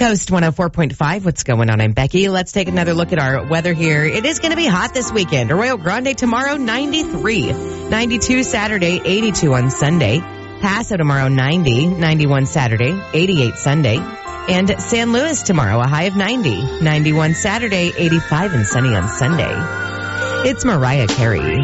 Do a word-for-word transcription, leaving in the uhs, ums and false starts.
Coast one oh four point five. What's going on? I'm Becky. Let's take another look at our weather here. It is going to be hot this weekend. Arroyo Grande tomorrow, ninety-three. ninety-two Saturday, eighty-two on Sunday. Paso tomorrow, ninety. ninety-one Saturday, eighty-eight Sunday. And San Luis tomorrow, a high of ninety. ninety-one Saturday, eighty-five and sunny on Sunday. It's Mariah Carey.